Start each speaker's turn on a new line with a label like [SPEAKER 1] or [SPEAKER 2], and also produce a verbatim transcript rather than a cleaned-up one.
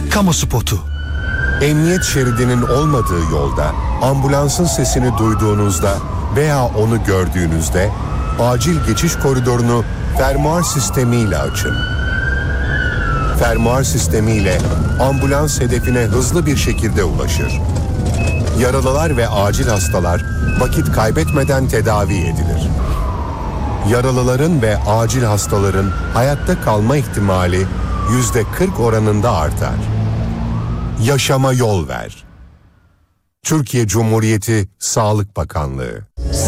[SPEAKER 1] Kamu spotu.
[SPEAKER 2] Emniyet şeridinin olmadığı yolda ambulansın sesini duyduğunuzda veya onu gördüğünüzde acil geçiş koridorunu fermuar sistemiyle açın. Fermuar sistemiyle ambulans hedefine hızlı bir şekilde ulaşır. Yaralılar ve acil hastalar vakit kaybetmeden tedavi edilir. Yaralıların ve acil hastaların hayatta kalma ihtimali yüzde kırk oranında artar. Yaşama yol ver. Türkiye Cumhuriyeti Sağlık Bakanlığı.